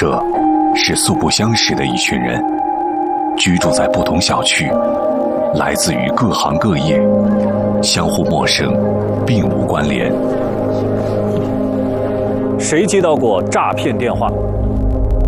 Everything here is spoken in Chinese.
者是素不相识的一群人，居住在不同小区，来自于各行各业，相互陌生，并无关联。 谁接到过诈骗电话？